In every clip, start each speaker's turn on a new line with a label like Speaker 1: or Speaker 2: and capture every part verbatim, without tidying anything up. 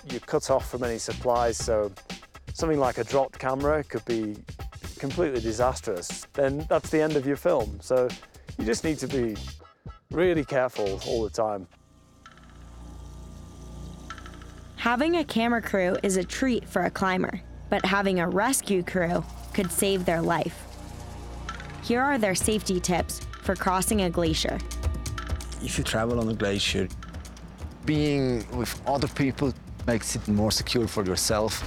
Speaker 1: you're cut off from any supplies, so something like a dropped camera could be completely disastrous. Then that's the end of your film. So you just need to be really careful all the time.
Speaker 2: Having a camera crew is a treat for a climber, but having a rescue crew could save their life. Here are their safety tips for crossing a glacier.
Speaker 3: If you travel on a glacier, being with other people makes it more secure for yourself.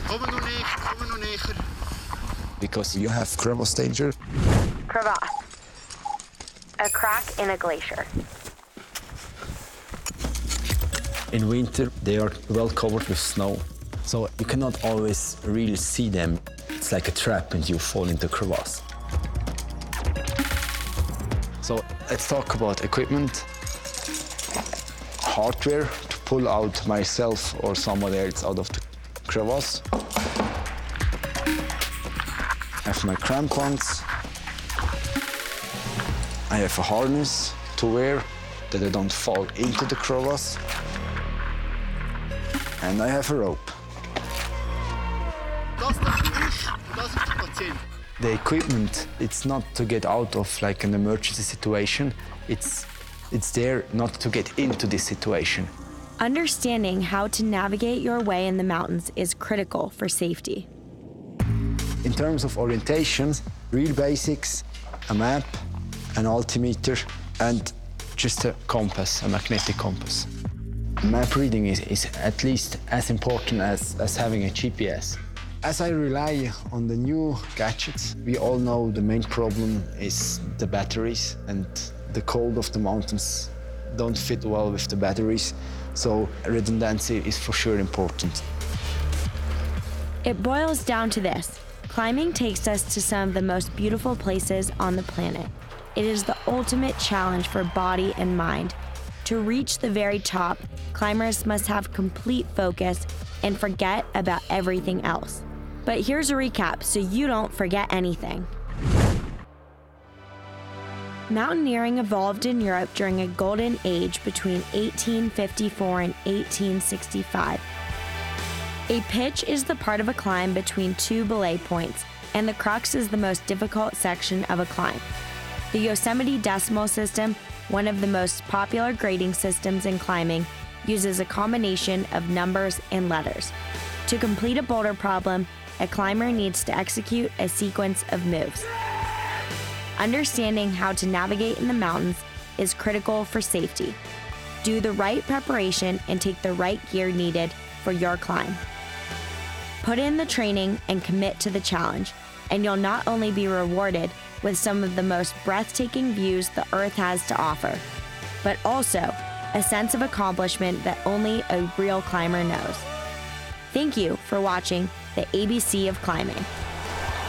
Speaker 3: Because you have crevasse danger.
Speaker 2: Crevasse, a crack in a glacier.
Speaker 3: In winter, they are well covered with snow, so you cannot always really see them. It's like a trap and you fall into crevasse. So let's talk about equipment. Hardware to pull out myself or someone else out of the crevasse. I have my crampons. I have a harness to wear that I don't fall into the crevasse. And I have a rope. The equipment, it's not to get out of like an emergency situation. It's, it's there not to get into this situation.
Speaker 2: Understanding how to navigate your way in the mountains is critical for safety.
Speaker 3: In terms of orientation, real basics, a map, an altimeter, and just a compass, a magnetic compass. Map reading is, is at least as important as, as having a G P S. As I rely on the new gadgets, we all know the main problem is the batteries, and the cold of the mountains don't fit well with the batteries, so redundancy is for sure important.
Speaker 2: It boils down to this. Climbing takes us to some of the most beautiful places on the planet. It is the ultimate challenge for body and mind. To reach the very top, climbers must have complete focus and forget about everything else. But here's a recap so you don't forget anything. Mountaineering evolved in Europe during a golden age between eighteen fifty-four and eighteen sixty-five. A pitch is the part of a climb between two belay points, and the crux is the most difficult section of a climb. The Yosemite Decimal System, one of the most popular grading systems in climbing, uses a combination of numbers and letters. To complete a boulder problem, a climber needs to execute a sequence of moves. Understanding how to navigate in the mountains is critical for safety. Do the right preparation and take the right gear needed for your climb. Put in the training and commit to the challenge, and you'll not only be rewarded with some of the most breathtaking views the Earth has to offer, but also a sense of accomplishment that only a real climber knows. Thank you for watching the A B C of Climbing.